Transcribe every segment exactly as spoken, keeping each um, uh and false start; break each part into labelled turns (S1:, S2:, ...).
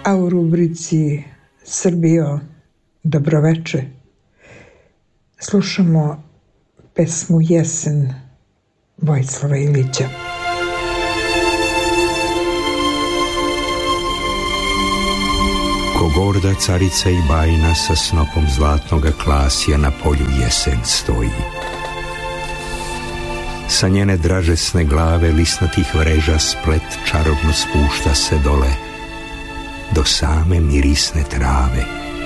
S1: A u rubrici Srbijo, dobroveče, slušamo pesmu Jesen Vojislava Ilića.
S2: Ko gorda carica i bajna sa snopom zlatnoga klasija na polju jesen stoji. Sa njene dražesne glave lisnatih vreža splet čarobno spušta se dole do same mirisne trave.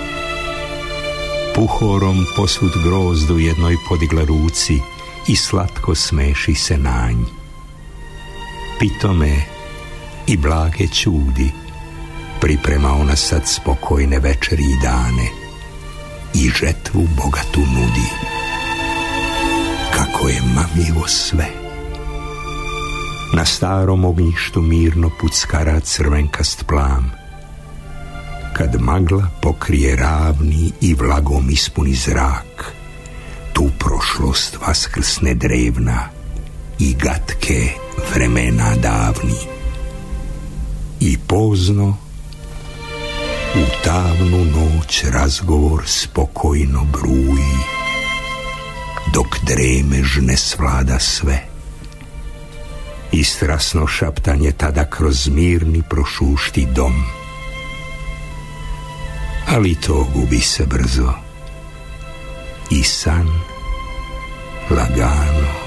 S2: Puhorom posud grozdu jednoj podigla ruci i slatko smeši se na nj. Pitome i blage čudi priprema ona sad spokojne večeri i dane i žetvu bogatu nudi. Kako je mamljivo sve. Na starom ognjištu mirno puckara crvenkast plam. Kad magla pokrije ravni i vlagom ispuni zrak, tu prošlost vaskrsne drevna i gatke vremena davni. I pozno u tamnu noć razgovor spokojno bruji, dok dremež ne svlada sve. I strasno šaptanje tada kroz mirni prošušti dom. Ali to gubi se brzo i san lagano